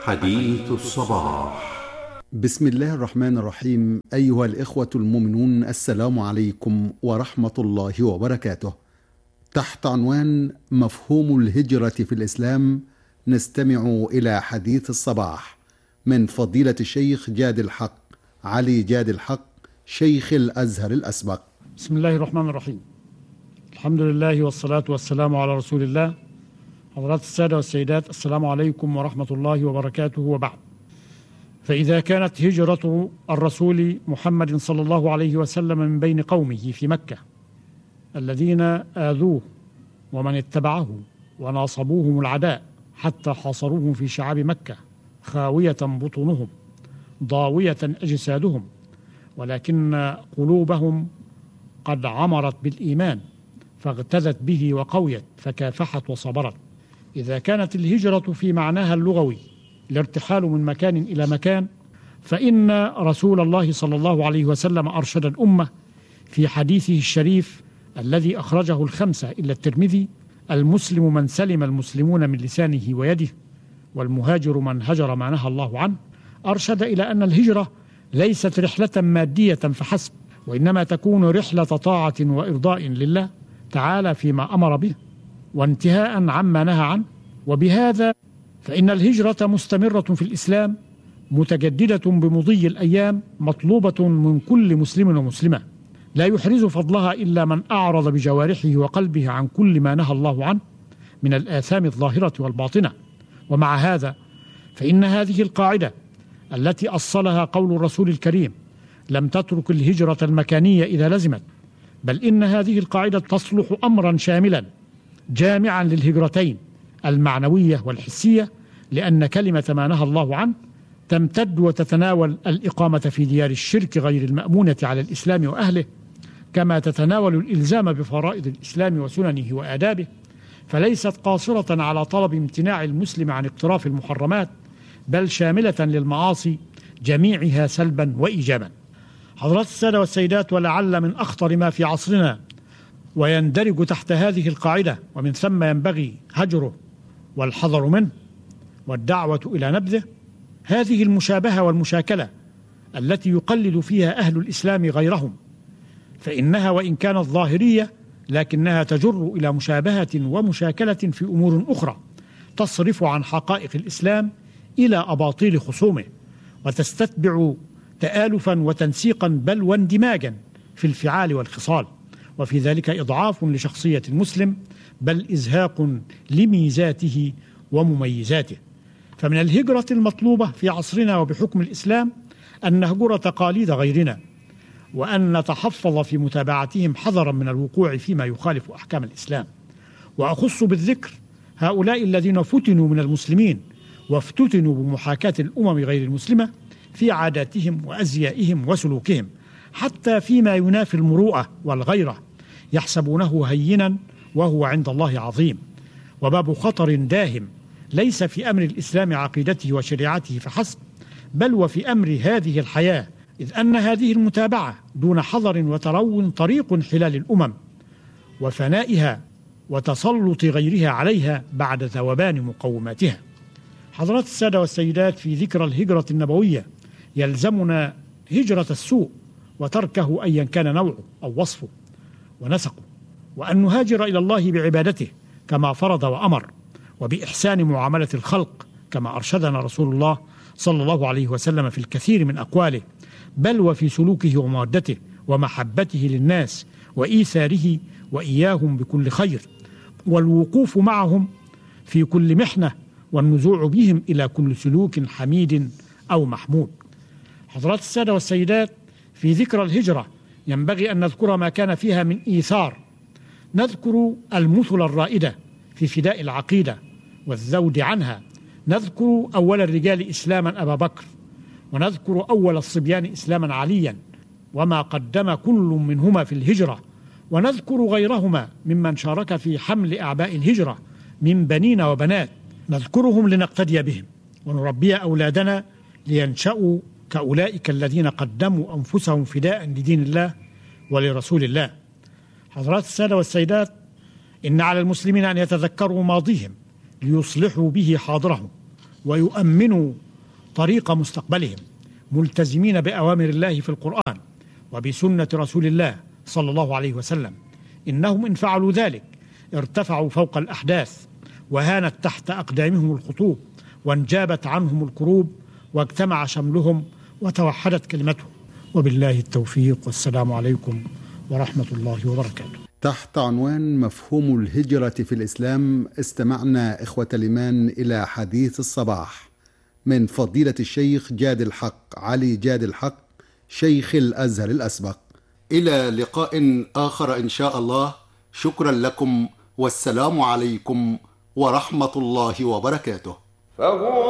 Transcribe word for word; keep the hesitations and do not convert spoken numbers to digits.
حديث الصباح. بسم الله الرحمن الرحيم. أيها الإخوة المؤمنون، السلام عليكم ورحمة الله وبركاته. تحت عنوان مفهوم الهجرة في الإسلام نستمع إلى حديث الصباح من فضيلة الشيخ جاد الحق علي جاد الحق، شيخ الأزهر الأسبق. بسم الله الرحمن الرحيم. الحمد لله والصلاة والسلام على رسول الله. حضرات السادة والسيدات، السلام عليكم ورحمة الله وبركاته، وبعد. فإذا كانت هجرة الرسول محمد صلى الله عليه وسلم من بين قومه في مكة الذين آذوه ومن اتبعه وناصبوهم العداء حتى حاصروهم في شعاب مكة خاوية بطونهم ضاوية أجسادهم، ولكن قلوبهم قد عمرت بالإيمان فاغتذت به وقويت فكافحت وصبرت. إذا كانت الهجرة في معناها اللغوي الارتحال من مكان إلى مكان، فإن رسول الله صلى الله عليه وسلم أرشد الأمة في حديثه الشريف الذي أخرجه الخمسة إلا الترمذي: المسلم من سلم المسلمون من لسانه ويده، والمهاجر من هجر ما نهى الله عنه. أرشد إلى أن الهجرة ليست رحلة مادية فحسب، وإنما تكون رحلة طاعة وإرضاء لله تعالى فيما أمر به وانتهاء عما نهى عنه. وبهذا فإن الهجرة مستمرة في الإسلام متجددة بمضي الأيام، مطلوبة من كل مسلم ومسلمة، لا يحرز فضلها إلا من أعرض بجوارحه وقلبه عن كل ما نهى الله عنه من الآثام الظاهرة والباطنة. ومع هذا فإن هذه القاعدة التي أصلها قول الرسول الكريم: لم تترك الهجرة المكانية إذا لزمت، بل إن هذه القاعدة تصلح أمرا شاملا جامعا للهجرتين المعنوية والحسية، لأن كلمة ما نهى الله عنه تمتد وتتناول الإقامة في ديار الشرك غير المأمونة على الإسلام وأهله، كما تتناول الإلزام بفرائض الإسلام وسننه وآدابه، فليست قاصرة على طلب امتناع المسلم عن اقتراف المحرمات، بل شاملة للمعاصي جميعها سلبا وإيجابا. حضرات السادة والسيدات، ولعل من أخطر ما في عصرنا ويندرج تحت هذه القاعدة ومن ثم ينبغي هجره والحذر منه والدعوة إلى نبذه هذه المشابهة والمشاكلة التي يقلد فيها أهل الإسلام غيرهم، فإنها وإن كانت ظاهرية لكنها تجر إلى مشابهة ومشاكلة في أمور أخرى تصرف عن حقائق الإسلام إلى أباطيل خصومه، وتستتبع تآلفا وتنسيقا بل واندماجا في الفعال والخصال، وفي ذلك إضعاف لشخصية المسلم بل إزهاق لميزاته ومميزاته. فمن الهجرة المطلوبة في عصرنا وبحكم الإسلام أن نهجر تقاليد غيرنا، وأن نتحفظ في متابعتهم حذرا من الوقوع فيما يخالف أحكام الإسلام. وأخص بالذكر هؤلاء الذين فتنوا من المسلمين وافتتنوا بمحاكاة الأمم غير المسلمة في عاداتهم وأزيائهم وسلوكهم، حتى فيما ينافي المروءة والغيرة يحسبونه هينا وهو عند الله عظيم، وباب خطر داهم ليس في أمر الإسلام عقيدته وشريعته فحسب، بل وفي أمر هذه الحياة، إذ أن هذه المتابعة دون حذر وترون طريق حلال الأمم وفنائها وتسلط غيرها عليها بعد ذوبان مقوماتها. حضرات السادة والسيدات، في ذكر الهجرة النبوية يلزمنا هجرة السوء وتركه أيا كان نوعه أو وصفه ونسقه، وأن نهاجر إلى الله بعبادته كما فرض وأمر، وبإحسان معاملة الخلق كما أرشدنا رسول الله صلى الله عليه وسلم في الكثير من أقواله، بل وفي سلوكه ومودته ومحبته للناس وإيثاره وإياهم بكل خير، والوقوف معهم في كل محنة، والنزوع بهم إلى كل سلوك حميد أو محمود. حضرات السادة والسيدات، في ذكر الهجرة ينبغي أن نذكر ما كان فيها من إيثار. نذكر المثل الرائدة في فداء العقيدة والذود عنها، نذكر أول الرجال إسلاما أبا بكر، ونذكر أول الصبيان إسلاما عليا وما قدم كل منهما في الهجرة، ونذكر غيرهما ممن شارك في حمل أعباء الهجرة من بنين وبنات، نذكرهم لنقتدي بهم ونربي أولادنا لينشأوا كأولئك الذين قدموا أنفسهم فداء لدين الله ولرسول الله. حضرات السادة والسيدات، إن على المسلمين أن يتذكروا ماضيهم ليصلحوا به حاضرهم، ويؤمنوا طريق مستقبلهم ملتزمين بأوامر الله في القرآن وبسنة رسول الله صلى الله عليه وسلم. إنهم إن فعلوا ذلك ارتفعوا فوق الأحداث وهانت تحت أقدامهم الخطوب وانجابت عنهم الكروب واجتمع شملهم وتوحدت كلمتهم. وبالله التوفيق، والسلام عليكم ورحمة الله وبركاته. تحت عنوان مفهوم الهجرة في الإسلام استمعنا إخوة الإيمان إلى حديث الصباح من فضيلة الشيخ جاد الحق علي جاد الحق شيخ الأزهر الأسبق. إلى لقاء آخر إن شاء الله. شكرا لكم والسلام عليكم ورحمة الله وبركاته.